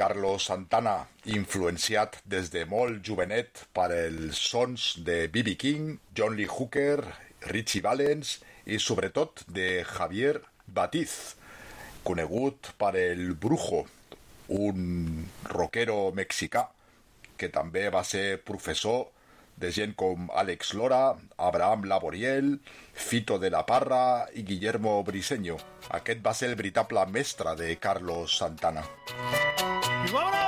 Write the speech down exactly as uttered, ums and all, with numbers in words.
Carlos Santana, influenciat des de molt jovenet per els sons de B B King, John Lee Hooker, Ritchie Valens i sobretot de Javier Batiz, conegut per el Brujo, un rockero mexicà que també va ser professor de gent com Alex Lora, Abraham Laboriel, Fito de la Parra i Guillermo Briseño. Aquest va ser el veritable mestre de Carlos Santana. ¡Vámonos!